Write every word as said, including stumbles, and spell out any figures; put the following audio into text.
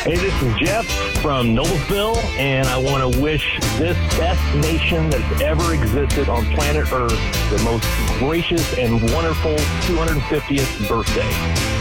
Hey, this is Jeff from Noblesville, and I want to wish this best nation that's ever existed on planet Earth the most gracious and wonderful two hundred fiftieth birthday.